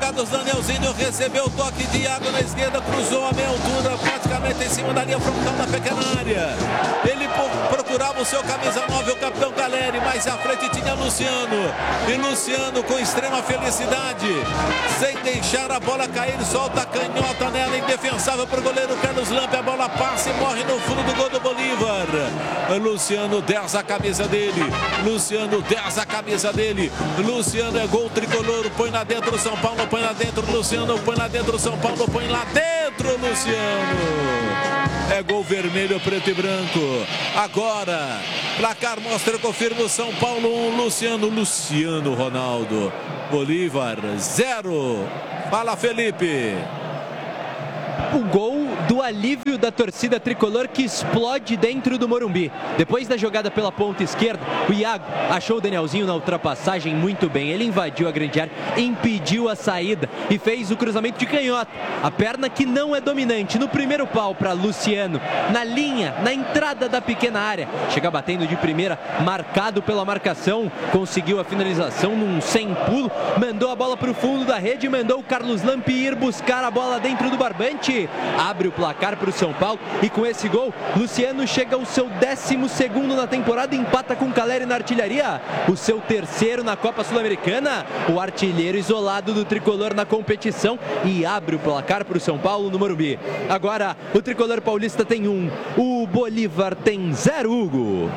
Carlos Danielzinho recebeu o toque de Iago na esquerda, cruzou a meia altura, praticamente em cima da linha frontal da pequena área. Ele procurava o seu camisa 9, o capitão Caleri, mais à frente tinha Luciano. E Luciano com extrema felicidade, sem deixar a bola cair, solta a canhota nela, indefensável para o goleiro Carlos Lampe. A bola passa e morre no fundo do gol do Bolívar. Luciano 10 a camisa dele. Luciano 10 a camisa dele. Luciano é gol tricolor, põe lá dentro São Paulo, põe lá dentro Luciano, põe lá dentro São Paulo, põe lá dentro Luciano. É gol vermelho, preto e branco. Agora, placar mostra, confirma o São Paulo 1, Luciano Ronaldo. Bolívar 0. Fala, Felipe. O gol do alívio da torcida tricolor que explode dentro do Morumbi. Depois da jogada pela ponta esquerda, o Iago achou o Danielzinho na ultrapassagem muito bem. Ele invadiu a grande área, impediu a saída e fez o cruzamento de canhota. A perna que não é dominante. No primeiro pau para Luciano, na linha, na entrada da pequena área. Chega batendo de primeira, marcado pela marcação. Conseguiu a finalização num sem pulo. Mandou a bola para o fundo da rede, mandou o Carlos Lampe ir buscar a bola dentro do barbante. Abre o placar para o São Paulo e com esse gol, Luciano chega ao seu 12º na temporada, empata com Caleri na artilharia, o seu terceiro na Copa Sul-Americana, o artilheiro isolado do tricolor na competição e abre o placar para o São Paulo no Morumbi. Agora, o tricolor paulista tem 1, o Bolívar tem 0, Hugo.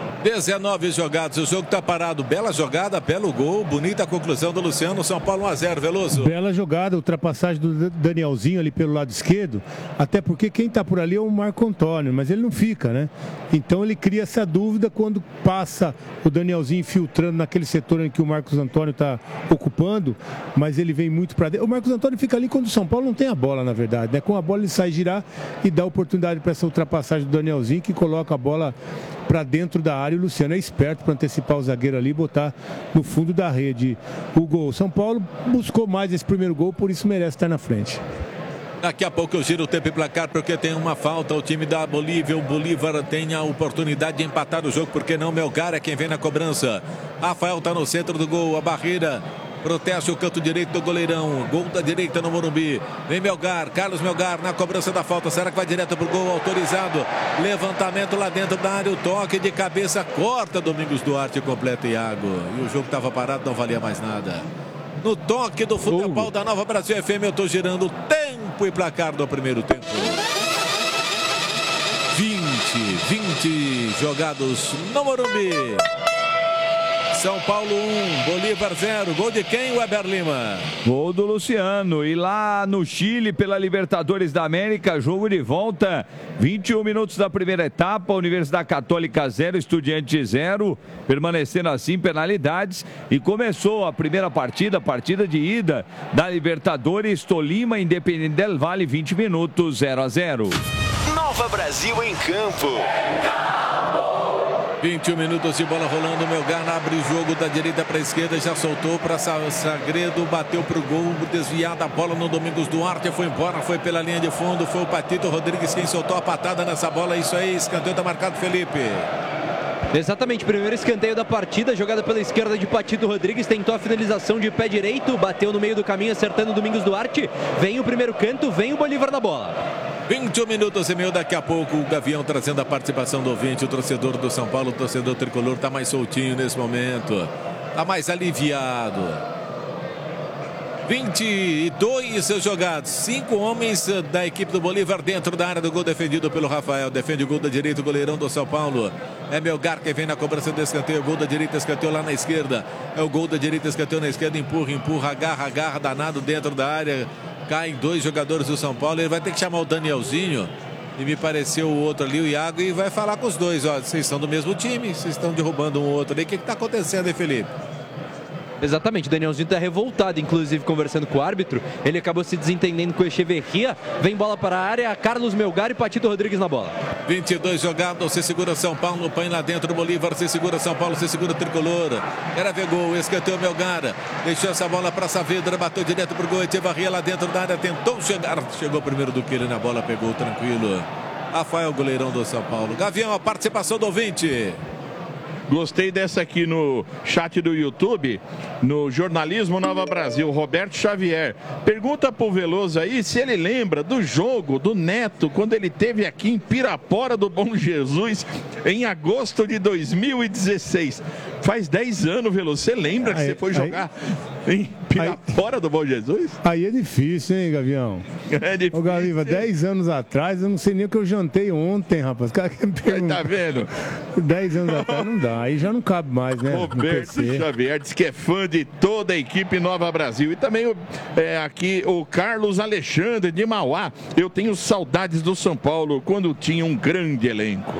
19 jogados, o jogo está parado, bela jogada, belo gol, bonita conclusão do Luciano, São Paulo 1-0, Veloso. Bela jogada, ultrapassagem do Danielzinho ali pelo lado esquerdo, até porque quem está por ali é o Marco Antônio, mas ele não fica, né? Então ele cria essa dúvida quando passa o Danielzinho infiltrando naquele setor em que o Marcos Antônio está ocupando, mas ele vem muito para dentro. O Marcos Antônio fica ali quando o São Paulo não tem a bola, na verdade, né? Com a bola ele sai girar e dá oportunidade para essa ultrapassagem do Danielzinho, que coloca a bola para dentro da área. E o Luciano é esperto para antecipar o zagueiro ali e botar no fundo da rede o gol. São Paulo buscou mais esse primeiro gol, por isso merece estar na frente. Daqui a pouco eu giro o tempo e placar porque tem uma falta. O time da Bolívia, o Bolívar tem a oportunidade de empatar o jogo, porque não, Melgar é quem vem na cobrança. Rafael está no centro do gol, a barreira protege o canto direito do goleirão. Gol da direita no Morumbi. Vem Melgar, Carlos Melgar na cobrança da falta. Será que vai direto pro gol? Autorizado. Levantamento lá dentro da área. O toque de cabeça corta Domingos Duarte, completa Iago. E o jogo estava parado, não valia mais nada. No toque do futebol da Nova Brasil FM, eu estou girando tempo e placar do primeiro tempo. 20 jogados no Morumbi. São Paulo 1, Bolívar 0. Gol de quem, Weber Lima? Gol do Luciano. E lá no Chile, pela Libertadores da América, jogo de volta. 21 minutos da primeira etapa. Universidade Católica 0, Estudiantes 0. Permanecendo assim, penalidades. E começou a primeira partida, partida de ida da Libertadores. Tolima, Independente del Valle, 20 minutos, 0-0. Nova Brasil em campo. 21 minutos de bola rolando, Melgar abre o jogo da direita para a esquerda, já soltou para Sagredo, bateu para o gol, desviada a bola no Domingos Duarte, foi embora, foi pela linha de fundo, foi o Patito Rodrigues quem soltou a patada nessa bola, isso aí, escanteio está marcado, Felipe. Exatamente, primeiro escanteio da partida, jogada pela esquerda de Patito Rodrigues, tentou a finalização de pé direito, bateu no meio do caminho, acertando o Domingos Duarte, vem o primeiro canto, vem o Bolívar na bola. 21 minutos e meio, daqui a pouco o Gavião trazendo a participação do ouvinte, o torcedor do São Paulo, o torcedor tricolor está mais soltinho nesse momento, está mais aliviado. 22 jogados, 5 homens da equipe do Bolívar dentro da área do gol defendido pelo Rafael, defende o gol da direita, o goleirão do São Paulo, é Melgar que vem na cobrança do escanteio, gol da direita, escanteio lá na esquerda, é o gol da direita, escanteio na esquerda, empurra, agarra danado dentro da área, caem 2 jogadores do São Paulo, ele vai ter que chamar o Danielzinho, e me pareceu o outro ali, o Iago, e vai falar com os dois, ó, vocês são do mesmo time, vocês estão derrubando um outro ali, o que está acontecendo aí, Felipe? Exatamente, o Danielzinho está revoltado, inclusive conversando com o árbitro, ele acabou se desentendendo com o Echeverria, vem bola para a área, Carlos Melgar e Patito Rodrigues na bola. 22 jogados, se segura São Paulo, põe lá dentro o Bolívar, se segura São Paulo, se segura o Tricolor, era ver gol, escanteio Melgar, deixou essa bola para Saavedra, bateu direto pro gol, Echeverria lá dentro da área, tentou chegar, chegou primeiro do que ele na bola, pegou tranquilo. Rafael, goleirão do São Paulo. Gavião, a participação do ouvinte. Gostei dessa aqui no chat do YouTube, no Jornalismo Nova Brasil. Roberto Xavier pergunta pro Veloso aí se ele lembra do jogo do Neto quando ele teve aqui em Pirapora do Bom Jesus em agosto de 2016. Faz 10 anos, Veloso. Você lembra que você foi jogar em Pirapora do Bom Jesus? Aí é difícil, hein, Gavião? É difícil. Ô, Gaviva, 10 anos atrás, eu não sei nem o que eu jantei ontem, rapaz. O cara quer me perguntar. Tá vendo? 10 anos atrás não dá, aí já não cabe mais, né? Roberto Xavier diz que é fã de toda a equipe Nova Brasil. E também aqui o Carlos Alexandre de Mauá. Eu tenho saudades do São Paulo quando tinha um grande elenco.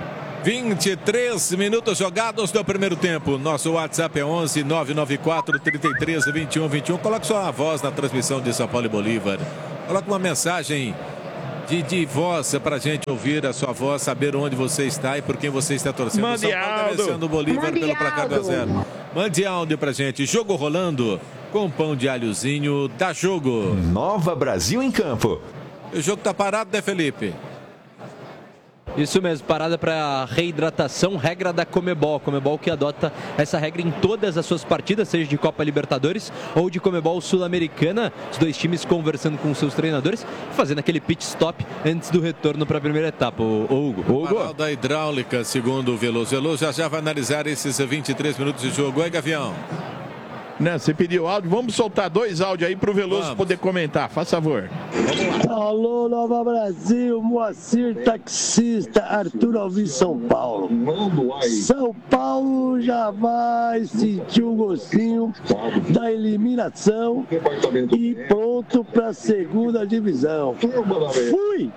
23 minutos jogados no primeiro tempo. Nosso WhatsApp é 11 994 33 21 21. Coloque sua voz na transmissão de São Paulo e Bolívar. Coloque uma mensagem de voz para a gente ouvir a sua voz, saber onde você está e por quem você está torcendo. Mande São Paulo vencendo o Bolívar pelo placar 2-0. Mande áudio pra gente. Jogo rolando com pão de alhozinho. Dá jogo. Nova Brasil em campo. O jogo tá parado, né, Felipe? Isso mesmo, parada para reidratação, regra da Comebol. Comebol que adota essa regra em todas as suas partidas, seja de Copa Libertadores ou de Comebol Sul-Americana. Os dois times conversando com seus treinadores, fazendo aquele pit stop antes do retorno para a primeira etapa. O Hugo. Varal da hidráulica, segundo o Veloso. Veloso já vai analisar esses 23 minutos de jogo. Oi, Gavião. Né, você pediu áudio, vamos soltar 2 áudios aí pro Veloso poder comentar, faz favor. Vamos lá. Alô, Nova Brasil, Moacir taxista, Arthur Alves, São Paulo. São Paulo já vai sentir o gostinho da eliminação e pronto para a segunda divisão. Fui!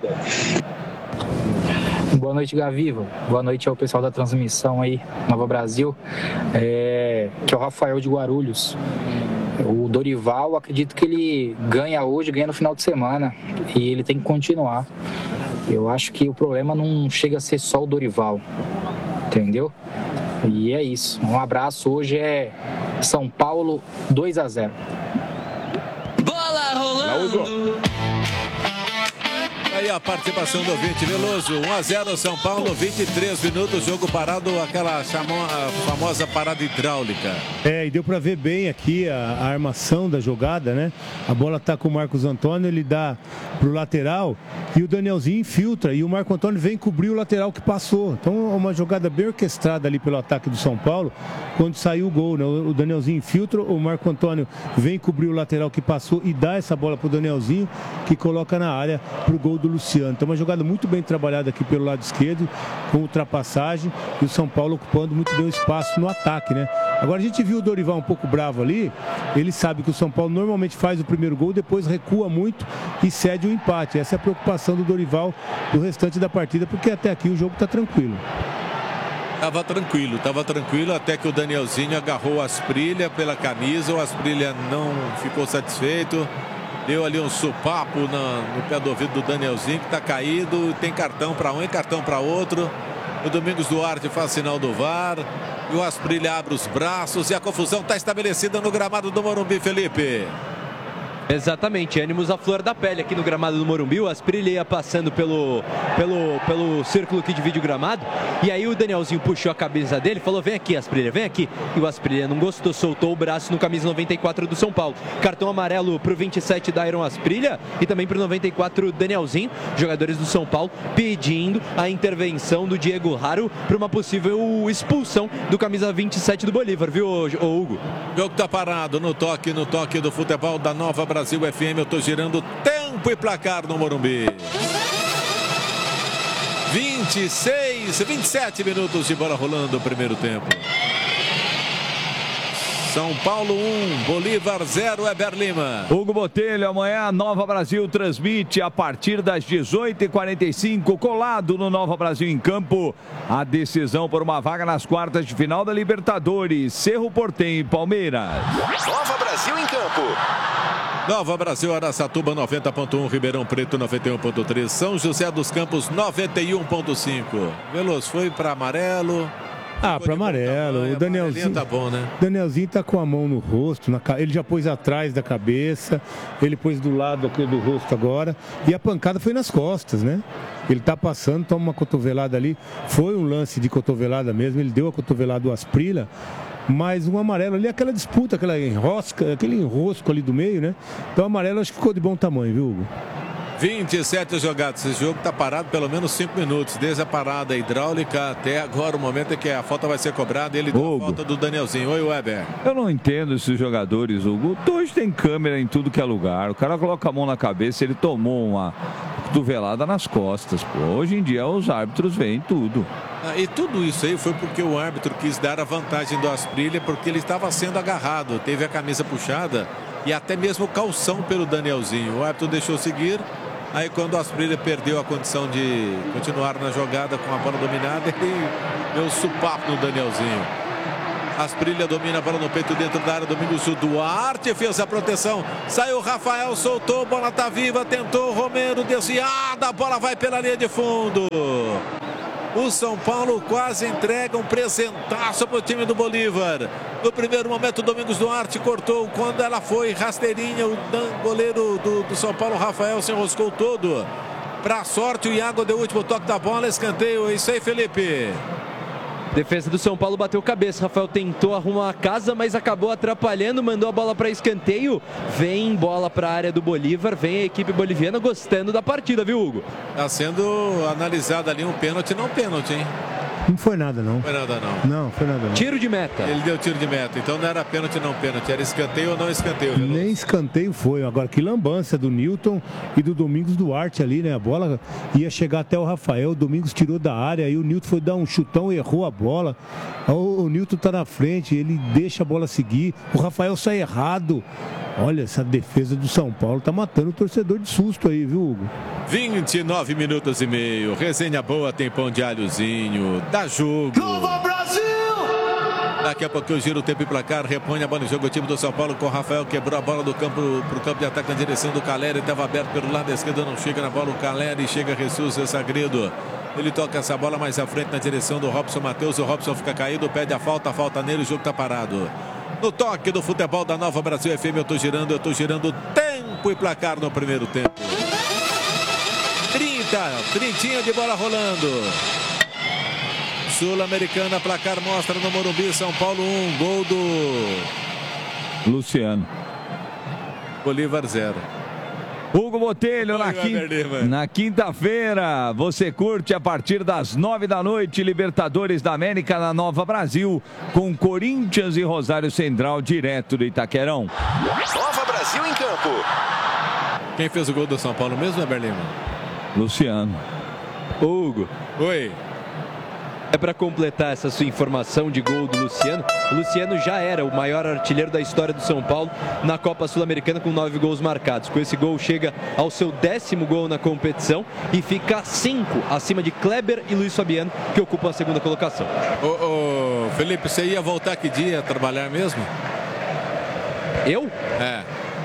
Boa noite, Gaviva. Boa noite ao pessoal da transmissão aí, Nova Brasil. Que é o Rafael de Guarulhos. O Dorival, acredito que ele ganha hoje, ganha no final de semana. E ele tem que continuar. Eu acho que o problema não chega a ser só o Dorival. Entendeu? E é isso. Um abraço. Hoje é São Paulo 2-0. Bola rolando! Aí a participação do ouvinte Veloso, 1-0 São Paulo, 23 minutos, jogo parado, aquela famosa parada hidráulica. E deu para ver bem aqui a armação da jogada, né? A bola tá com o Marcos Antônio, ele dá pro lateral e o Danielzinho infiltra e o Marco Antônio vem cobrir o lateral que passou. Então uma jogada bem orquestrada ali pelo ataque do São Paulo, quando saiu o gol, né? O Danielzinho infiltra, o Marco Antônio vem cobrir o lateral que passou e dá essa bola pro Danielzinho, que coloca na área pro gol do Luciano. Então uma jogada muito bem trabalhada aqui pelo lado esquerdo, com ultrapassagem e o São Paulo ocupando muito bem o espaço no ataque, né? Agora a gente viu o Dorival um pouco bravo ali, ele sabe que o São Paulo normalmente faz o primeiro gol, depois recua muito e cede o empate. Essa é a preocupação do Dorival do restante da partida, porque até aqui o jogo está tranquilo. Tava tranquilo, até que o Danielzinho agarrou o Asprilla pela camisa, o Asprilla não ficou satisfeito. Deu ali um supapo no pé do ouvido do Danielzinho, que está caído. Tem cartão para um e cartão para outro. O Domingos Duarte faz sinal do VAR. E o Asprilla abre os braços. E a confusão está estabelecida no gramado do Morumbi, Felipe. Exatamente, ânimos à flor da pele aqui no gramado do Morumbi. O Asprilla ia passando pelo círculo que divide o gramado. E aí o Danielzinho puxou a cabeça dele, falou: vem aqui, Asprilla, vem aqui. E o Asprilla não gostou, soltou o braço no camisa 94 do São Paulo. Cartão amarelo pro 27 da Iron Asprilla e também pro 94 Danielzinho. Jogadores do São Paulo pedindo a intervenção do Diego Raro para uma possível expulsão do camisa 27 do Bolívar, viu, Hugo? O jogo tá parado no toque do futebol da Nova Brasil FM. Eu tô girando tempo e placar no Morumbi. 27 minutos de bola rolando o primeiro tempo. São Paulo 1, Bolívar 0, Eber Lima. Hugo Botelho, amanhã a Nova Brasil transmite a partir das 18h45, colado no Nova Brasil em campo, a decisão por uma vaga nas quartas de final da Libertadores, Cerro Porteño e Palmeiras. Nova Brasil em campo. Nova Brasil, Araçatuba 90.1, Ribeirão Preto 91.3, São José dos Campos 91.5. Veloso foi para amarelo, Ah, para amarelo. O Danielzinho tá bom, né? Danielzinho tá com a mão no rosto, ele já pôs atrás da cabeça, ele pôs do lado aqui do rosto agora, e a pancada foi nas costas, né? Ele tá passando, toma uma cotovelada ali, foi um lance de cotovelada mesmo, ele deu a cotovelada do Asprilla, mas um amarelo ali, aquela disputa, aquele enrosco ali do meio, né? Então o amarelo acho que ficou de bom tamanho, viu, Hugo? 27 jogadas. Esse jogo está parado pelo menos 5 minutos. Desde a parada hidráulica até agora, o momento em que a falta vai ser cobrada. Ele deu a falta do Danielzinho. Oi, Weber. Eu não entendo esses jogadores, Hugo. Hoje tem câmera em tudo que é lugar. O cara coloca a mão na cabeça, ele tomou uma cotovelada nas costas. Pô. Hoje em dia os árbitros veem tudo. E tudo isso aí foi porque o árbitro quis dar a vantagem do Asprilla, porque ele estava sendo agarrado. Teve a camisa puxada e até mesmo calção pelo Danielzinho. O árbitro deixou seguir. Aí quando o Asprilla perdeu a condição de continuar na jogada com a bola dominada, ele deu supapo no Danielzinho. Asprilla domina a bola no peito dentro da área. Domingos Duarte fez a proteção. Saiu Rafael, soltou, bola tá viva, tentou Romero, desviada, a bola vai pela linha de fundo. O São Paulo quase entrega um presentaço para o time do Bolívar. No primeiro momento, o Domingos Duarte cortou. Quando ela foi rasteirinha, o goleiro do São Paulo, Rafael, se enroscou todo. Para sorte, o Iago deu o último toque da bola. Escanteio. É isso aí, Felipe. Defesa do São Paulo bateu cabeça. Rafael tentou arrumar a casa, mas acabou atrapalhando. Mandou a bola para escanteio. Vem bola para a área do Bolívar. Vem a equipe boliviana gostando da partida, viu, Hugo? Está sendo analisado ali um pênalti, não pênalti, hein? Não foi nada, não. Foi nada, não. Não, foi nada, não. Tiro de meta. Ele deu tiro de meta. Então não era pênalti, não pênalti. Era escanteio ou não escanteio. Nem escanteio foi. Agora, que lambança do Newton e do Domingos Duarte ali, né? A bola ia chegar até o Rafael. O Domingos tirou da área. Aí o Newton foi dar um chutão e errou a bola. O Newton tá na frente. Ele deixa a bola seguir. O Rafael sai errado. Olha, essa defesa do São Paulo tá matando o torcedor de susto aí, viu, Hugo? 29 minutos e meio. Resenha boa, tem pão de alhozinho. Dá jogo. Nova Brasil! Daqui a pouco eu giro o tempo e placar. Repõe a bola em jogo o time do São Paulo com o Rafael. Quebrou a bola do campo pro campo de ataque na direção do Caleri. Estava aberto pelo lado esquerdo. Não chega na bola o Caleri. Chega Jesus Sagredo. Ele toca essa bola mais à frente na direção do Robson Matheus. O Robson fica caído. Pede a falta nele. O jogo tá parado. No toque do futebol da Nova Brasil FM, eu tô girando tempo e placar no primeiro tempo. 30 de bola rolando. Sul-Americana, placar mostra no Morumbi, São Paulo 1, gol do Luciano. Bolívar 0. Hugo Botelho, na quinta-feira, você curte a partir das 9 da noite, Libertadores da América na Nova Brasil, com Corinthians e Rosário Central, direto do Itaquerão. Nova Brasil em campo. Quem fez o gol do São Paulo mesmo, Berlima? Luciano. Hugo. Oi. É para completar essa sua informação de gol do Luciano. O Luciano já era o maior artilheiro da história do São Paulo na Copa Sul-Americana com 9 gols marcados. Com esse gol chega ao seu 10º gol na competição e fica 5 acima de Kleber e Luiz Fabiano, que ocupam a segunda colocação. Ô, Felipe, você ia voltar que dia a trabalhar mesmo? Eu? É.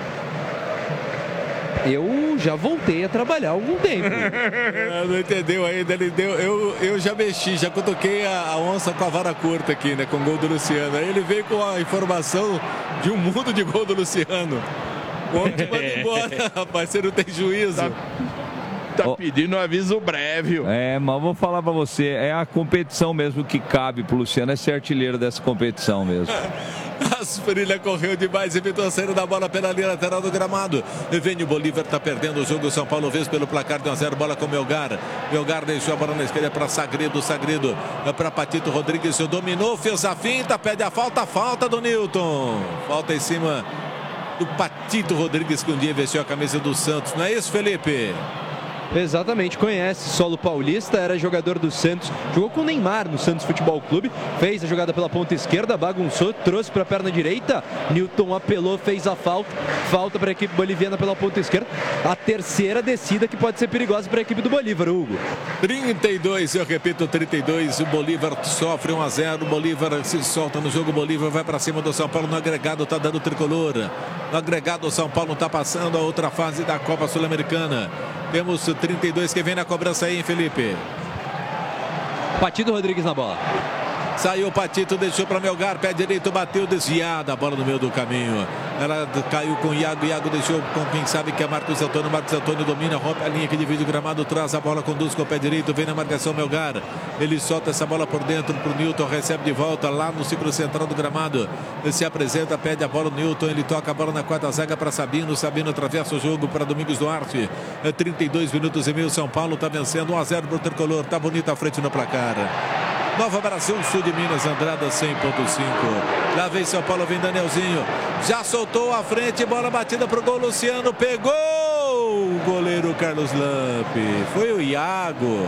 Eu já voltei a trabalhar há algum tempo. Não entendeu ainda, ele deu. Eu já mexi, já cutuquei a onça com a vara curta aqui, né? Com o gol do Luciano. Aí ele veio com a informação de um mundo de gol do Luciano. Ontem manda embora, rapaz, você não tem juízo. Tá pedindo um aviso breve. Mas vou falar pra você, é a competição mesmo que cabe pro Luciano, é ser artilheiro dessa competição mesmo. Asprilla correu demais, evitou a saída da bola pela linha lateral do gramado. Vem o Bolívar, tá perdendo o jogo. O São Paulo vence pelo placar de 1-0. Bola com o Melgar. Melgar deixou a bola na esquerda para Sagredo. Sagredo para Patito Rodrigues. Dominou, fez a finta, pede a falta do Newton. Falta em cima do Patito Rodrigues, que um dia vestiu a camisa do Santos. Não é isso, Felipe? Exatamente, conhece solo paulista, era jogador do Santos, jogou com o Neymar no Santos Futebol Clube, fez a jogada pela ponta esquerda, bagunçou, trouxe para a perna direita, Newton apelou, fez a falta para a equipe boliviana pela ponta esquerda, a terceira descida que pode ser perigosa para a equipe do Bolívar, Hugo. 32, eu repito, 32, o Bolívar sofre 1-0, o Bolívar se solta no jogo, o Bolívar vai para cima do São Paulo, no agregado tá dando tricolor, no agregado o São Paulo tá passando a outra fase da Copa Sul-Americana. Temos 32 que vem na cobrança aí, hein, Felipe? Patito Rodrigues na bola. Saiu o Patito, deixou para Melgar, pé direito, bateu, desviada a bola no meio do caminho. Ela caiu com o Iago, Iago deixou com quem sabe que é Marcos Antônio domina, rompe a linha que divide o gramado, traz a bola, conduz com o pé direito, vem na marcação Melgar. Ele solta essa bola por dentro pro Newton, recebe de volta lá no círculo central do gramado. Ele se apresenta, pede a bola, o Newton, ele toca a bola na quarta zaga para Sabino, Sabino atravessa o jogo para Domingos Duarte. 32 minutos e meio, São Paulo está vencendo 1-0 pro Tricolor, tá bonita a frente no placar. Nova Brasil, sul de Minas, Andrada 100.5. Lá vem São Paulo, vem Danielzinho. Já soltou a frente, bola batida pro gol, Luciano pegou o goleiro Carlos Lampe. Foi o Iago.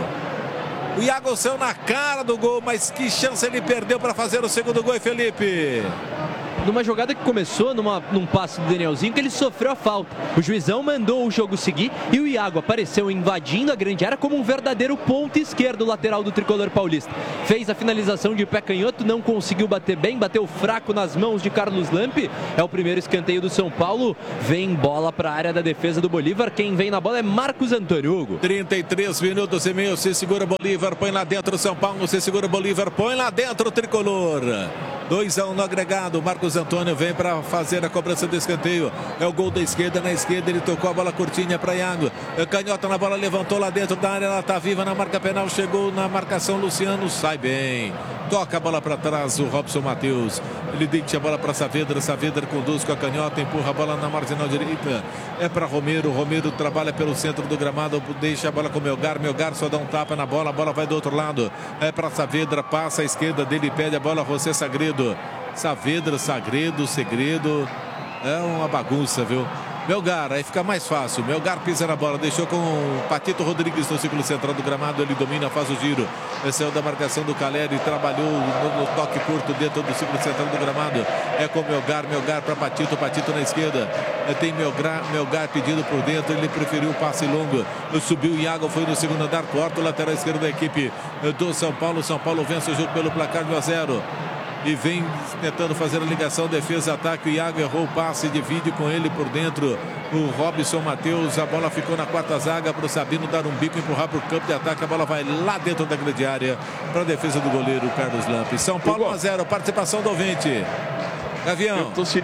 O Iago saiu na cara do gol, mas que chance ele perdeu para fazer o segundo gol, Felipe? Numa jogada que começou num passe do Danielzinho, que ele sofreu a falta. O juizão mandou o jogo seguir e o Iago apareceu invadindo a grande área como um verdadeiro ponta esquerdo lateral do Tricolor paulista. Fez a finalização de pé canhoto, não conseguiu bater bem, bateu fraco nas mãos de Carlos Lampe. É o primeiro escanteio do São Paulo. Vem bola para a área da defesa do Bolívar. Quem vem na bola é Marcos Antônio Hugo. 33 minutos e meio, se segura Bolívar, põe lá dentro São Paulo, se segura Bolívar, põe lá dentro o Tricolor. 2-1 no agregado, Marcos Antônio vem para fazer a cobrança do escanteio. É o gol da esquerda, na esquerda ele tocou a bola curtinha para Iago. Canhota na bola, levantou lá dentro da área, ela está viva na marca penal, chegou na marcação, Luciano sai bem. Toca a bola para trás, o Robson Matheus. Ele deixa a bola para Saavedra, Saavedra conduz com a canhota, empurra a bola na marginal direita. É para Romero, Romero trabalha pelo centro do gramado, deixa a bola com Melgar, Melgar só dá um tapa na bola, a bola vai do outro lado. É para Saavedra, passa à esquerda dele, pede a bola, José Sagredo. Saavedra, Sagredo, Segredo. É uma bagunça, viu? Melgar, aí fica mais fácil. Melgar pisa na bola, deixou com o Patito Rodrigues no círculo central do gramado. Ele domina, faz o giro. Saiu da marcação do Caleri, trabalhou no toque curto dentro do círculo central do gramado. É com Melgar, Melgar para Patito, Patito na esquerda. Tem Melgar pedindo por dentro. Ele preferiu o passe longo. Subiu o Iago, foi no segundo andar, corta o lateral esquerdo da equipe do São Paulo. São Paulo vence o jogo pelo placar de 1-0. E vem tentando fazer a ligação, defesa, ataque. O Iago errou o passe, divide com ele por dentro o Robson Matheus. A bola ficou na quarta zaga para o Sabino dar um bico, empurrar para o campo de ataque. A bola vai lá dentro da grande área para a defesa do goleiro Carlos Lampe. São Paulo 1-0, participação do ouvinte. Gavião. Eu tô se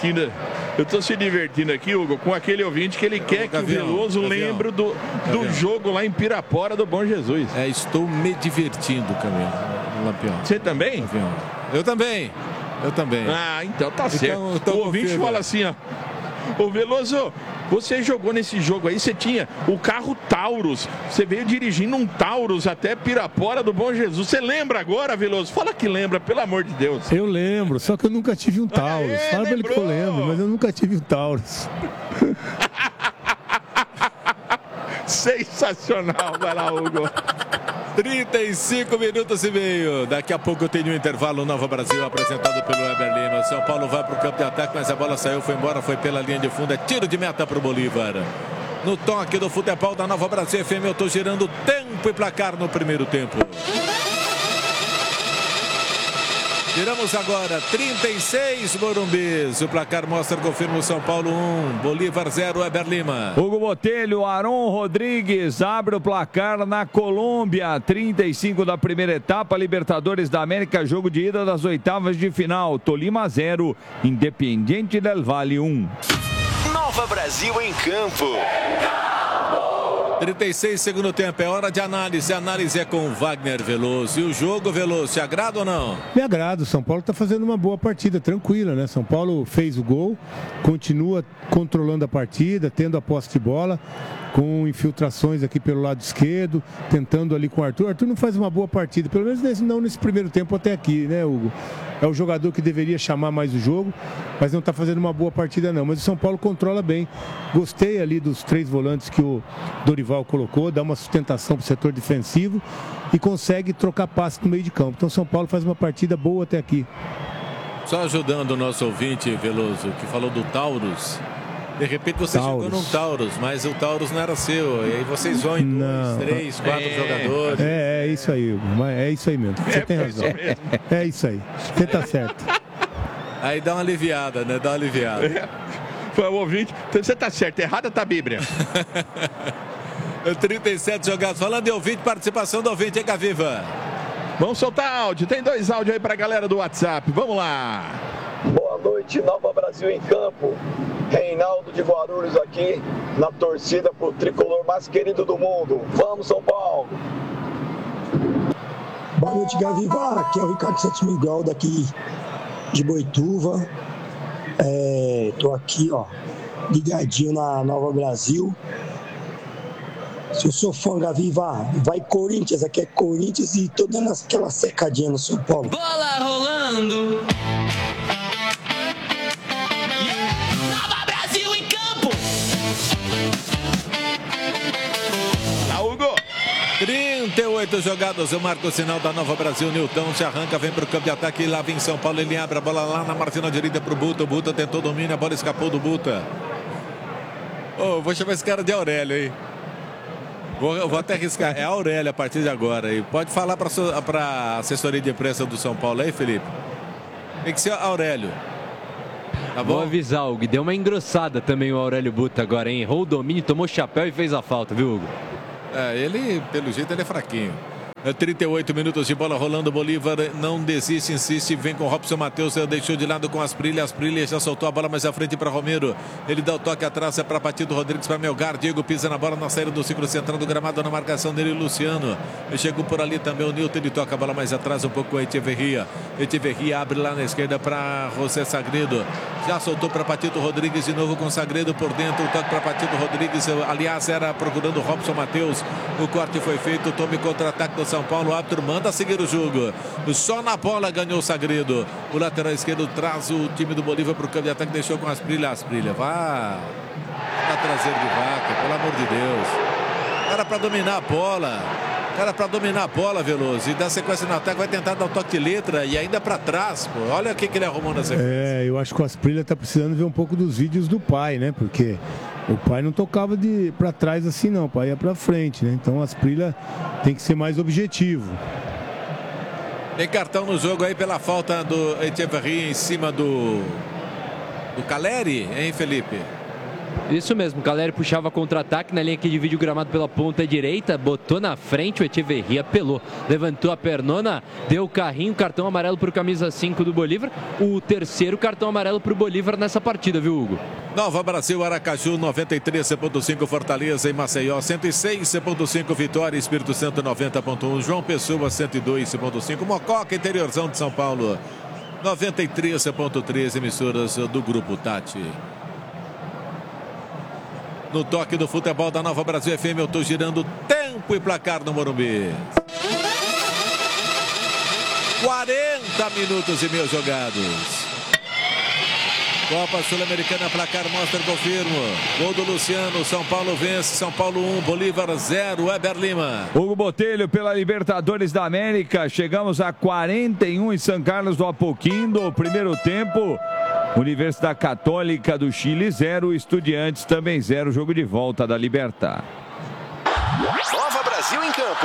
divertindo aqui, Hugo, com aquele ouvinte que ele quer que o Veloso lembre do jogo lá em Pirapora do Bom Jesus. Estou me divertindo, Lampião. Você também? Gavião. Eu também. Ah, então tá certo. Então, o ouvinte fala assim, ó. Ô Veloso, você jogou nesse jogo aí, você tinha o carro Taurus. Você veio dirigindo um Taurus até Pirapora do Bom Jesus. Você lembra agora, Veloso? Fala que lembra, pelo amor de Deus. Eu lembro, só que eu nunca tive um Taurus. Fala pra ele que eu lembro, mas eu nunca tive um Taurus. Sensacional, vai lá, Hugo. 35 minutos e meio. Daqui a pouco eu tenho um intervalo. Nova Brasil apresentado pelo Weber Lima. São Paulo vai para o campo de ataque, mas a bola saiu, foi embora, foi pela linha de fundo. É tiro de meta para o Bolívar. No toque do futebol da Nova Brasil FM, eu estou girando tempo e placar no primeiro tempo. Tiramos agora 36 Morumbis. O placar mostra, confirma o São Paulo 1, Bolívar 0, Weber Lima. Hugo Botelho, Aron Rodrigues abre o placar na Colômbia. 35 da primeira etapa, Libertadores da América, jogo de ida das oitavas de final. Tolima 0, Independiente del Valle 1. Nova Brasil em campo. 36 segundo tempo, é hora de análise. A análise é com o Wagner Veloso. E o jogo, Veloso, te agrada ou não? Me agrada, o São Paulo está fazendo uma boa partida, tranquila, né? São Paulo fez o gol, continua controlando a partida, tendo a posse de bola, com infiltrações aqui pelo lado esquerdo, tentando ali com o Arthur. Arthur não faz uma boa partida, pelo menos não nesse primeiro tempo até aqui, né, Hugo? É o jogador que deveria chamar mais o jogo, mas não está fazendo uma boa partida não. Mas o São Paulo controla bem. Gostei ali dos 3 volantes que o Dorival colocou, dá uma sustentação para o setor defensivo e consegue trocar passe no meio de campo. Então o São Paulo faz uma partida boa até aqui. Só ajudando o nosso ouvinte, Veloso, que falou do Taurus. De repente você chegou num Taurus, mas o Taurus não era seu. E aí vocês vão em 2, 3, 4 jogadores. É isso aí, Hugo. É isso aí mesmo. Você tem razão. É isso aí. Você tá certo. Aí dá uma aliviada, né? Dá uma aliviada. Foi o ouvinte. Você tá certo. Errada tá a Bíblia. 37 jogados. Falando de ouvinte, participação do ouvinte, hein, Gaviva? Vamos soltar áudio. Tem 2 áudios aí pra galera do WhatsApp. Vamos lá. Boa noite, Nova Brasil em campo. Reinaldo de Guarulhos aqui, na torcida pro tricolor mais querido do mundo. Vamos, São Paulo! Boa noite, Gaviva. Aqui é o Ricardo Santos Miguel, daqui de Boituva. Tô aqui, ó, ligadinho na Nova Brasil. Se eu sou fã, Gaviva, vai Corinthians. Aqui é Corinthians e tô dando aquela secadinha no São Paulo. Bola rolando. Nova Brasil em campo. 38 jogadas, eu marco o sinal da Nova Brasil. Nilton se arranca, vem para o campo de ataque, lá vem São Paulo, ele abre a bola lá na marginal direita para o Buta. O Buta tentou domínio, a bola escapou do Buta. Vou chamar esse cara de Aurélio aí. Vou até arriscar, é Aurélio a partir de agora. E pode falar para a assessoria de imprensa do São Paulo aí, Felipe. Tem que ser Aurélio. Tá bom? Vou avisar, Hugo. Deu uma engrossada também o Aurélio Buta agora, hein? Errou o domínio, tomou chapéu e fez a falta, viu, Hugo? Ele, pelo jeito, ele é fraquinho. 38 minutos de bola rolando. Bolívar não desiste, insiste. Vem com o Robson Matheus. Deixou de lado com Asprilla. Asprilla já soltou a bola mais à frente para Romero. Ele dá o toque atrás. É para Patido Rodrigues, para Melgar. Diego pisa na bola na saída do ciclo central do gramado. Na marcação dele, Luciano. Ele chegou por ali também o Nilton. Ele toca a bola mais atrás um pouco com a Echeverria. Echeverria abre lá na esquerda para José Sagredo. Já soltou para Patido Rodrigues de novo com Sagredo por dentro. O toque para Patido Rodrigues. Aliás, era procurando o Robson Matheus. O corte foi feito. Tome contra-ataque do São Paulo. O árbitro manda seguir o jogo. Só na bola ganhou o Sagredo. O lateral esquerdo traz o time do Bolívar para o campo de ataque. Deixou com Asprilla. Asprilla, vá. Tá traseiro de vaca, pelo amor de Deus. Era para dominar a bola. Era para dominar a bola, Veloso. E dar sequência no ataque, vai tentar dar um toque de letra e ainda para trás, pô. Olha o que ele arrumou na sequência. Eu acho que o Asprilla tá precisando ver um pouco dos vídeos do pai, né? Porque o pai não tocava para trás assim, não. O pai ia para frente, né? Então o Asprilla tem que ser mais objetivo. Tem cartão no jogo aí pela falta do Echeverria em cima do Caleri, hein, Felipe? Isso mesmo, o Caleri puxava contra-ataque na linha que divide o gramado pela ponta direita, botou na frente, o Echeverria pelou, levantou a pernona, deu o carrinho, cartão amarelo para o camisa 5 do Bolívar, o terceiro cartão amarelo para o Bolívar nessa partida, viu, Hugo? Nova Brasil, Aracaju, 93,5 Fortaleza e Maceió, 106,5 Vitória, Espírito Santo, 90,1 João Pessoa, 102,5 Mococa, interiorzão de São Paulo, 93,3 emissoras do Grupo Tati. No toque do futebol da Nova Brasil FM, eu estou girando tempo e placar no Morumbi. 40 minutos e meio jogados. Copa Sul-Americana, placar mostra, confirmo. Gol do Luciano, São Paulo vence, São Paulo 1, Bolívar 0, Weber Lima. Hugo Botelho pela Libertadores da América, chegamos a 41 em São Carlos do Apoquindo, primeiro tempo. Universidade Católica do Chile 0, Estudiantes também 0, jogo de volta da Libertad. Nova Brasil em campo.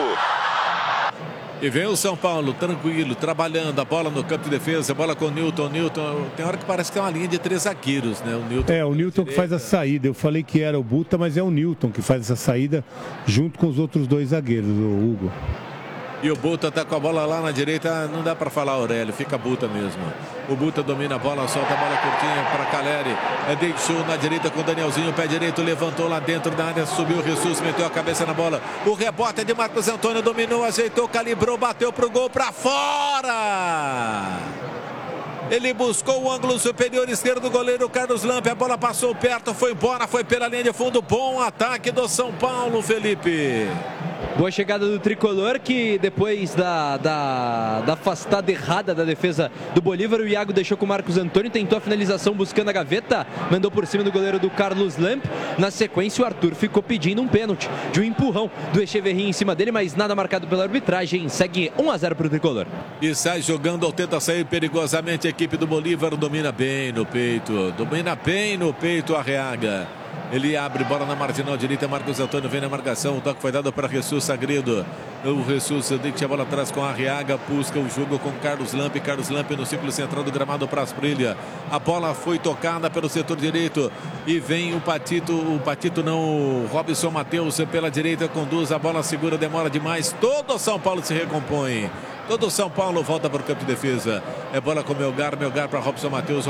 E vem o São Paulo, tranquilo, trabalhando, a bola no campo de defesa, bola com o Nilton. Nilton, tem hora que parece que é uma linha de 3 zagueiros, né? O Nilton que faz a saída. Eu falei que era o Buta, mas é o Nilton que faz essa saída junto com os outros 2 zagueiros, o Hugo. E o Buta tá com a bola lá na direita, não dá para falar Aurélio, fica Buta mesmo. O Buta domina a bola, solta a bola curtinha para Caleri. Deixou na direita com o Danielzinho, pé direito, levantou lá dentro da área, subiu o Jesus, meteu a cabeça na bola. O rebote é de Marcos Antônio, dominou, ajeitou, calibrou, bateu pro gol para fora. Ele buscou o ângulo superior esquerdo do goleiro Carlos Lampe. A bola passou perto, foi embora, foi pela linha de fundo. Bom ataque do São Paulo, Felipe. Boa chegada do Tricolor, que depois da afastada errada da defesa do Bolívar, o Iago deixou com o Marcos Antônio, tentou a finalização buscando a gaveta, mandou por cima do goleiro do Carlos Lampe. Na sequência, o Arthur ficou pedindo um pênalti, de um empurrão do Echeverria em cima dele, mas nada marcado pela arbitragem. Segue 1-0 para o Tricolor. E sai jogando, tenta sair perigosamente a equipe do Bolívar, domina bem no peito, Arriaga. Ele abre bola na marginal direita, Marcos Antônio vem na marcação, o toque foi dado para Jesus Sagredo. O Jesus deixa a bola atrás com a Arriaga, busca o jogo com Carlos Lampe no círculo central do gramado para Asprilla. A bola foi tocada pelo setor direito e vem o Robson Matheus pela direita, conduz a bola, segura, demora demais, todo o São Paulo se recompõe. Todo São Paulo volta para o campo de defesa. É bola com Melgar para Robson Matheus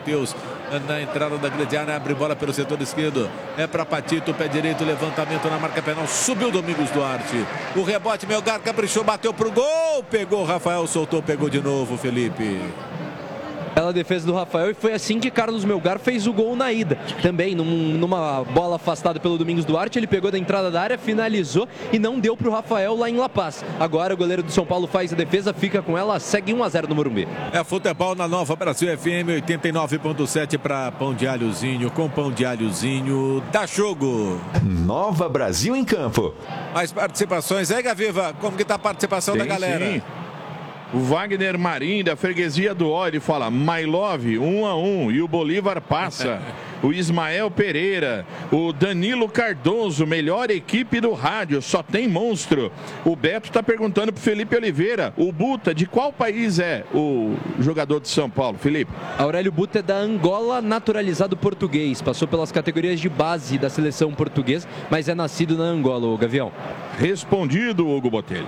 na entrada da grande área, abre bola pelo setor esquerdo. É para Patito, pé direito, levantamento na marca penal. Subiu Domingos Duarte. O rebote, Melgar caprichou, bateu pro gol. Pegou, Rafael soltou, pegou de novo, Felipe. Bela defesa do Rafael, e foi assim que Carlos Melgar fez o gol na ida. Também numa bola afastada pelo Domingos Duarte, ele pegou da entrada da área, finalizou e não deu para o Rafael lá em La Paz. Agora o goleiro do São Paulo faz a defesa, fica com ela, segue 1-0 no Morumbi. É futebol na Nova Brasil FM 89.7 para Pão de Alhozinho. Com Pão de Alhozinho, dá jogo. Nova Brasil em campo. Mais participações aí, Gaviva? Como que tá a participação da galera? Sim. O Wagner Marim, da freguesia do Ó, ele fala: My Love, 1-1, e o Bolívar passa. O Ismael Pereira, o Danilo Cardoso, melhor equipe do rádio, só tem monstro. O Beto está perguntando pro Felipe Oliveira, o Buta, de qual país é o jogador de São Paulo, Felipe? Aurélio Buta é da Angola, naturalizado português, passou pelas categorias de base da seleção portuguesa, mas é nascido na Angola, o Gavião. Respondido, Hugo Botelho.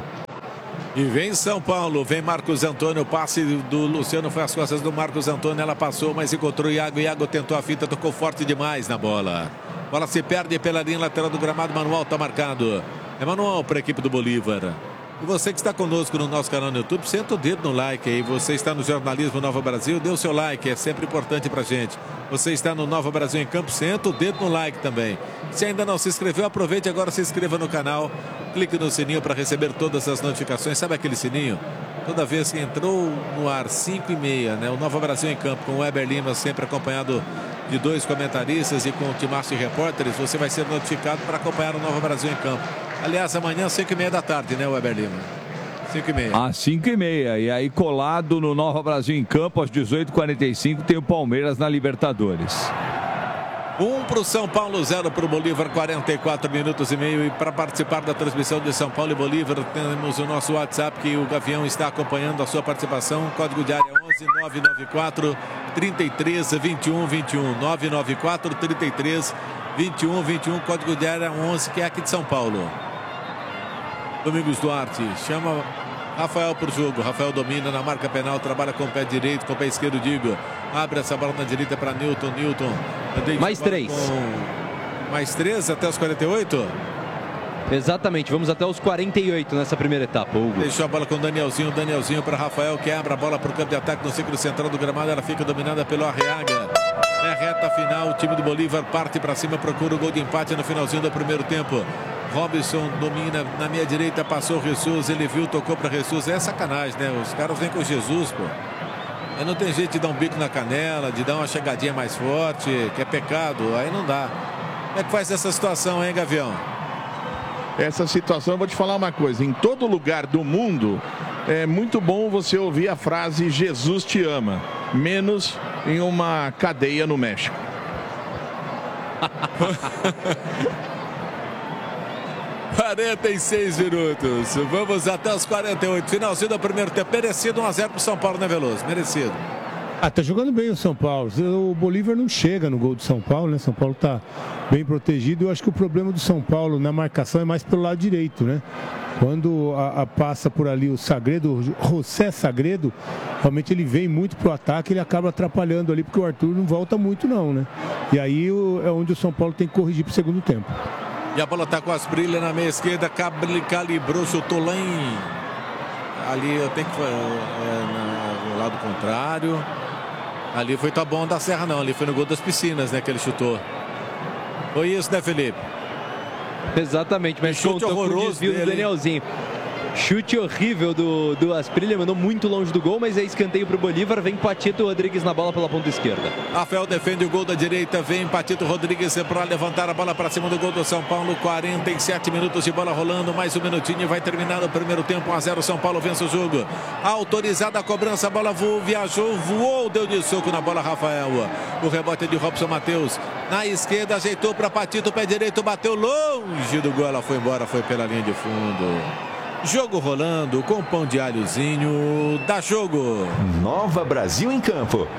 E vem São Paulo, vem Marcos Antônio, o passe do Luciano foi às costas do Marcos Antônio, ela passou, mas encontrou o Iago tentou a fita, tocou forte demais na bola. Bola se perde pela linha lateral do gramado, Manuel está marcado. É Manuel para a equipe do Bolívar. E você que está conosco no nosso canal no YouTube, senta o dedo no like aí. Você está no Jornalismo Nova Brasil, dê o seu like, é sempre importante pra gente. Você está no Nova Brasil em Campo, senta o dedo no like também. Se ainda não se inscreveu, aproveite agora, se inscreva no canal. Clique no sininho para receber todas as notificações. Sabe aquele sininho? Toda vez que entrou no ar 5h30, né? O Nova Brasil em Campo com o Weber Lima, sempre acompanhado de 2 comentaristas e com o timaço de repórteres, você vai ser notificado para acompanhar o Nova Brasil em Campo. Aliás, amanhã, 5h30 da tarde, né, Weber Lima? 5h30. Às 5h30. E aí, colado no Nova Brasil em Campo, às 18h45, tem o Palmeiras na Libertadores. 1 para o São Paulo, 0 para o Bolívar, 44 minutos e meio. E para participar da transmissão de São Paulo e Bolívar, temos o nosso WhatsApp, que o Gavião está acompanhando a sua participação. Código de área 11 994 33 21 21. 994 33 21 21. Código de área 11, que é aqui de São Paulo. Domingos Duarte chama Rafael por jogo. Rafael domina na marca penal, trabalha com o pé direito, com o pé esquerdo, digo. Abre essa bola na direita para Newton. Mais 3. Mais 3 até os 48? Exatamente, vamos até os 48 nessa primeira etapa, Hugo. Deixou a bola com o Danielzinho para Rafael, que abre a bola para o campo de ataque no círculo central do gramado. Ela fica dominada pelo Arriaga. É reta final, o time do Bolívar parte para cima, procura o gol de empate no finalzinho do primeiro tempo. Robson domina na meia direita, passou o Jesus, ele viu, tocou para Jesus. É sacanagem, né? Os caras vêm com Jesus, pô. Aí não tem jeito de dar um bico na canela, de dar uma chegadinha mais forte, que é pecado, aí não dá. Como é que faz essa situação, hein, Gavião? Essa situação, eu vou te falar uma coisa, em todo lugar do mundo é muito bom você ouvir a frase Jesus te ama, menos em uma cadeia no México. 46 minutos. Vamos até os 48. Finalzinho do primeiro tempo. Merecido 1-0 para o São Paulo, né, Veloso? Merecido. Tá jogando bem o São Paulo. O Bolívar não chega no gol do São Paulo, né? São Paulo tá bem protegido. Eu acho que o problema do São Paulo na marcação é mais pelo lado direito, né? Quando passa por ali o Sagredo, José Sagredo, realmente ele vem muito pro ataque, ele acaba atrapalhando ali, porque o Arthur não volta muito não, né? E aí é onde o São Paulo tem que corrigir pro segundo tempo. E a bola tá com as brilhas na meia esquerda, calibrou, chutou lá em... Ali eu tenho que... no lado contrário. Ali foi Taboão da Serra, não. Ali foi no gol das Piscinas, né, que ele chutou. Foi isso, né, Felipe? Exatamente, mas chute horroroso o desvio do Danielzinho. Chute horrível do Asprilha, mandou muito longe do gol, mas é escanteio para o Bolívar. Vem Patito Rodrigues na bola pela ponta esquerda. Rafael defende o gol da direita, vem Patito Rodrigues para levantar a bola para cima do gol do São Paulo. 47 minutos de bola rolando, mais um minutinho e vai terminar o primeiro tempo. 1-0, São Paulo vence o jogo. Autorizada a cobrança, a bola voou, deu de soco na bola Rafael. O rebote é de Robson Matheus. Na esquerda, ajeitou para Patito, pé direito, bateu longe do gol, ela foi embora, foi pela linha de fundo. Jogo rolando com Pão de Alhozinho, dá jogo. Nova Brasil em Campo.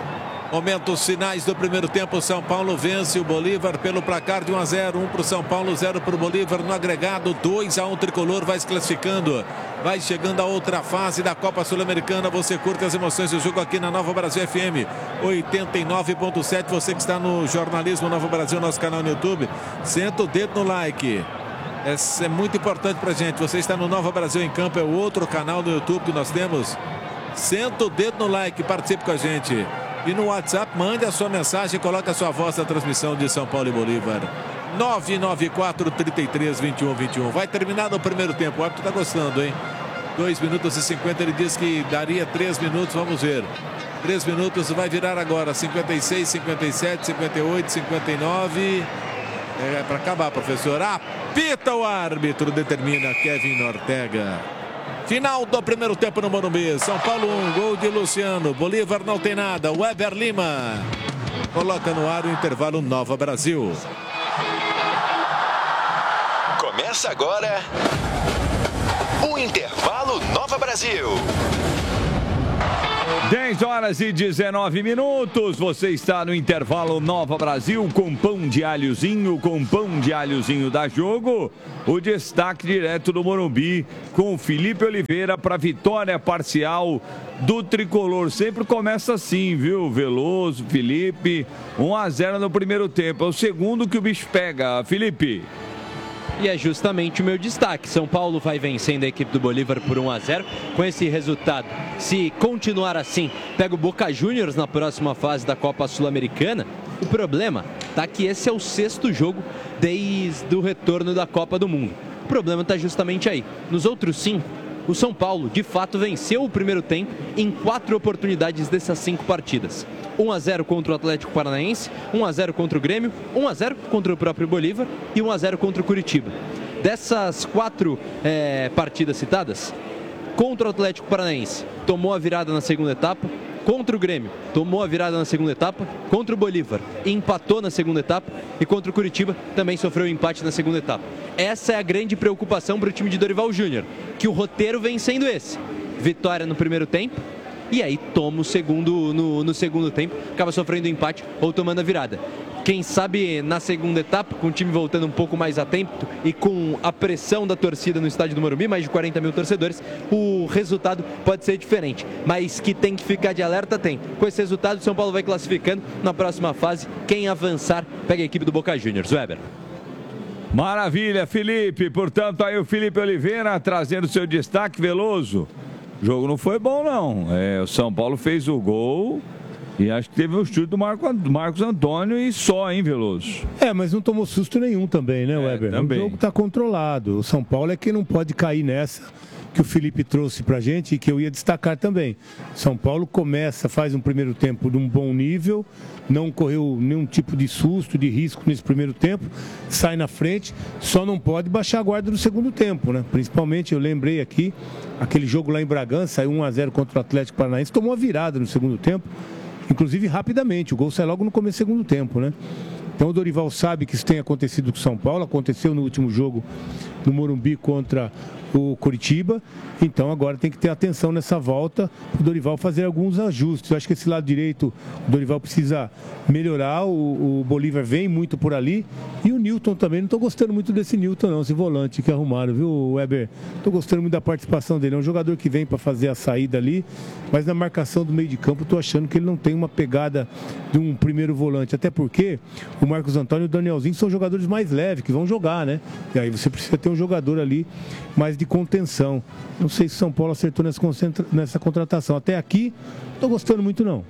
Momentos finais do primeiro tempo, o São Paulo vence o Bolívar pelo placar de 1-0, 1 para o São Paulo, 0 para o Bolívar. No agregado, 2-1, Tricolor vai se classificando. Vai chegando a outra fase da Copa Sul-Americana. Você curte as emoções do jogo aqui na Nova Brasil FM 89.7. Você que está no Jornalismo Nova Brasil, nosso canal no YouTube, senta o dedo no like. Essa é muito importante pra gente. Você está no Nova Brasil em Campo, é o outro canal do YouTube que nós temos. Senta o dedo no like, participe com a gente. E no WhatsApp, mande a sua mensagem e coloque a sua voz na transmissão de São Paulo e Bolívar. 994-33-21-21. Vai terminar no primeiro tempo. O árbitro está gostando, hein? 2 minutos e 50. Ele disse que daria 3 minutos. Vamos ver. 3 minutos. Vai virar agora. 56, 57, 58, 59. É para acabar, professor. Apita o árbitro. Determina Kevin Ortega. Final do primeiro tempo no Morumbi. São Paulo 1, gol de Luciano. Bolívar não tem nada. Weber Lima coloca no ar o intervalo Nova Brasil. Começa agora o intervalo Nova Brasil. 10 horas e 19 minutos. Você está no intervalo Nova Brasil com pão de alhozinho, da Jogo. O destaque direto do Morumbi com Felipe Oliveira para vitória parcial do Tricolor. Sempre começa assim, viu? Veloso, Felipe. 1-0 no primeiro tempo. É o segundo que o bicho pega, Felipe. E é justamente o meu destaque. São Paulo vai vencendo a equipe do Bolívar por 1-0. Com esse resultado, se continuar assim, pega o Boca Juniors na próxima fase da Copa Sul-Americana. O problema tá que esse é o 6º jogo desde o retorno da Copa do Mundo. O problema tá justamente aí. Nos outros 5, o São Paulo de fato venceu o primeiro tempo em 4 oportunidades dessas 5 partidas. 1-0 contra o Atlético Paranaense, 1-0 contra o Grêmio, 1-0 contra o próprio Bolívar e 1-0 contra o Curitiba. Dessas 4 partidas citadas, contra o Atlético Paranaense, tomou a virada na segunda etapa. Contra o Grêmio, tomou a virada na segunda etapa. Contra o Bolívar, empatou na segunda etapa. E contra o Curitiba, também sofreu um empate na segunda etapa. Essa é a grande preocupação para o time de Dorival Júnior, que o roteiro vem sendo esse. Vitória no primeiro tempo, e aí toma o segundo no segundo tempo, acaba sofrendo um empate ou tomando a virada. Quem sabe na segunda etapa, com o time voltando um pouco mais atento e com a pressão da torcida no estádio do Morumbi, mais de 40 mil torcedores, o resultado pode ser diferente. Mas que tem que ficar de alerta, tem. Com esse resultado, o São Paulo vai classificando na próxima fase. Quem avançar, pega a equipe do Boca Juniors. Weber. Maravilha, Felipe. Portanto, aí o Felipe Oliveira trazendo seu destaque. Veloso. O jogo não foi bom, não. O São Paulo fez o gol. E acho que teve um chute do Marcos Antônio e só, hein, Veloso? Mas não tomou susto nenhum também, né, Weber? Também. O jogo está controlado. O São Paulo é quem não pode cair nessa que o Felipe trouxe pra gente e que eu ia destacar também. São Paulo faz um primeiro tempo de um bom nível, não correu nenhum tipo de susto, de risco nesse primeiro tempo, sai na frente, só não pode baixar a guarda no segundo tempo, né? Principalmente, eu lembrei aqui, aquele jogo lá em Bragança, saiu 1-0 contra o Atlético Paranaense, tomou a virada no segundo tempo, inclusive rapidamente, o gol sai logo no começo do segundo tempo, né? Então o Dorival sabe que isso tem acontecido com o São Paulo, aconteceu no último jogo no Morumbi contra o Curitiba, então agora tem que ter atenção nessa volta, o Dorival fazer alguns ajustes. Eu acho que esse lado direito o Dorival precisa melhorar, o Bolívar vem muito por ali, e o Newton também, não estou gostando muito desse Newton não, esse volante que arrumaram, viu, Weber? Estou gostando muito da participação dele, é um jogador que vem para fazer a saída ali, mas na marcação do meio de campo estou achando que ele não tem uma pegada de um primeiro volante, até porque o Marcos Antônio e o Danielzinho são jogadores mais leves, que vão jogar, né? E aí você precisa ter um jogador ali mais de contenção. Não sei se o São Paulo acertou nessa contratação. Até aqui, não estou gostando muito não.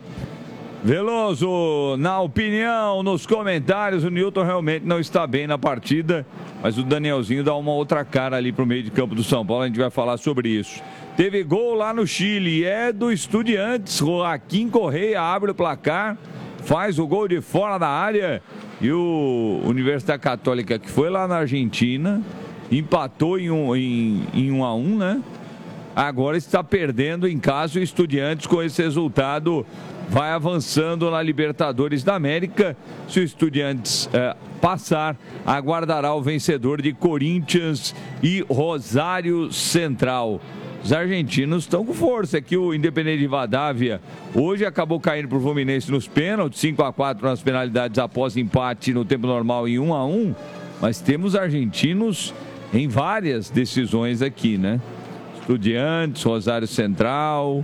Veloso, na opinião, nos comentários, o Newton realmente não está bem na partida, mas o Danielzinho dá uma outra cara ali pro meio de campo do São Paulo, a gente vai falar sobre isso. Teve gol lá no Chile, é do Estudiantes, Joaquim Correia abre o placar, faz o gol de fora da área, e o Universidade Católica, que foi lá na Argentina, empatou em 1-1, né? Agora está perdendo em casa. O Estudiantes, com esse resultado, vai avançando na Libertadores da América. Se o Estudiantes passar, aguardará o vencedor de Corinthians e Rosário Central. os argentinos estão com força. Aqui o Independente de Rivadavia hoje acabou caindo para o Fluminense nos pênaltis, 5-4 nas penalidades após empate no tempo normal em 1-1. Mas temos argentinos em várias decisões aqui, né? Estudiantes, Rosário Central,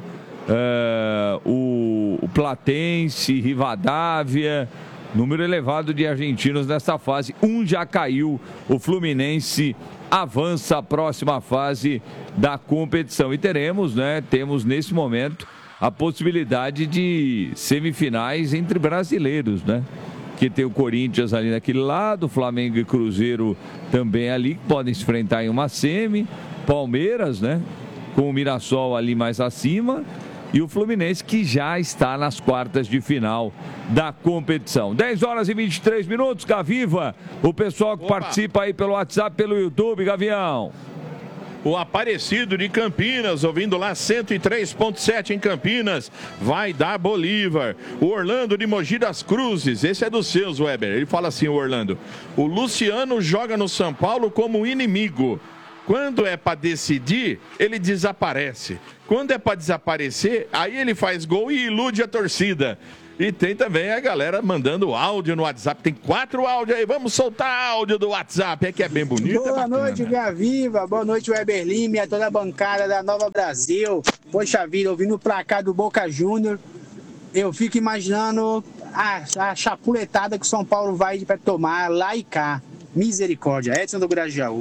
o Platense, Rivadavia, número elevado de argentinos nessa fase. Um já caiu, o Fluminense avança a próxima fase da competição. E temos nesse momento a possibilidade de semifinais entre brasileiros, né? Que tem o Corinthians ali naquele lado, Flamengo e Cruzeiro também ali, que podem se enfrentar em uma semi, Palmeiras, né? Com o Mirassol ali mais acima, e o Fluminense que já está nas quartas de final da competição. 10 horas e 23 minutos, Gaviva, o pessoal que participa aí pelo WhatsApp, pelo YouTube, Gavião. O Aparecido de Campinas, ouvindo lá 103.7 em Campinas, vai dar Bolívar. O Orlando de Mogi das Cruzes, esse é dos seus, Weber. Ele fala assim, o Orlando: o Luciano joga no São Paulo como inimigo. Quando é para decidir, ele desaparece. Quando é para desaparecer, aí ele faz gol e ilude a torcida. E tem também a galera mandando áudio no WhatsApp. Tem 4 áudios aí. Vamos soltar áudio do WhatsApp. É que é bem bonito. Boa noite, Gaviva. Boa noite, Weber Lima e a toda a bancada da Nova Brasil. Poxa vida, ouvindo o placar do Boca Júnior, eu fico imaginando a chapuletada que o São Paulo vai para tomar lá e cá. Misericórdia. Edson do Grajaú.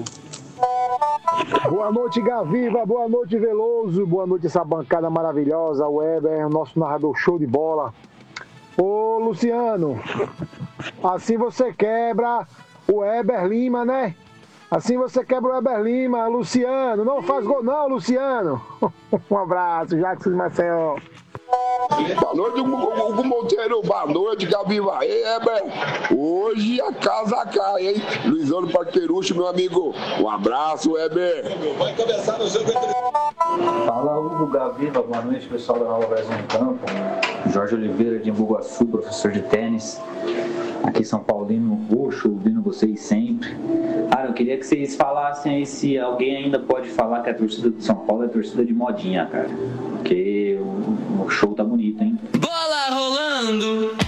Boa noite, Gaviva. Boa noite, Veloso. Boa noite, essa bancada maravilhosa. O Weber, o nosso narrador show de bola. Ô, Luciano, assim você quebra o Weber Lima, né? Assim você quebra o Weber Lima, Luciano. Não faz gol não, Luciano. Um abraço, Jackson Marcel. Boa noite, Hugo Monteiro. Boa noite, Gaviva. Ei, Weber, hoje a casa cai, hein? Luizão do Parquerucho, meu amigo. Um abraço, Weber. Vai começar no jogo. Fala, Hugo, Gaviva. Boa noite, pessoal da Nova Brasil em Campo. Jorge Oliveira de Embu-Guaçu, professor de tênis. Aqui São Paulino roxo, ouvindo vocês sempre. Cara, eu queria que vocês falassem aí se alguém ainda pode falar que a torcida do São Paulo é torcida de modinha, cara. Porque o show tá bonito, hein? Bola rolando.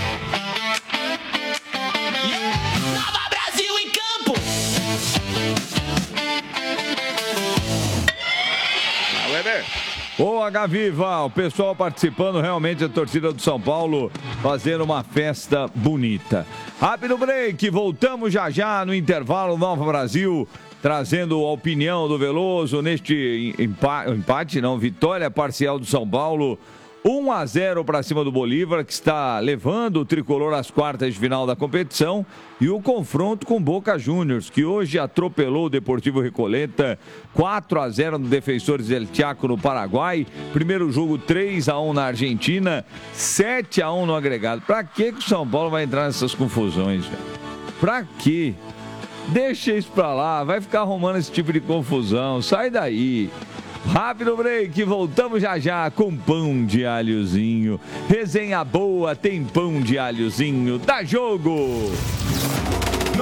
Nova Brasil em campo. Weber. Boa, Gaviva, o pessoal participando, realmente a torcida do São Paulo fazendo uma festa bonita. Rápido break, voltamos já no intervalo Nova Brasil, trazendo a opinião do Veloso neste vitória parcial do São Paulo. 1-0 para cima do Bolívar, que está levando o tricolor às quartas de final da competição, e o confronto com Boca Juniors, que hoje atropelou o Deportivo Recoleta, 4-0 no Defensores del Chaco no Paraguai. Primeiro jogo 3-1 na Argentina, 7-1 no agregado. Pra que o São Paulo vai entrar nessas confusões, velho? Pra quê? Deixa isso pra lá, vai ficar arrumando esse tipo de confusão, sai daí. Rápido break, voltamos já com pão de alhozinho. Resenha boa, tem pão de alhozinho, dá jogo!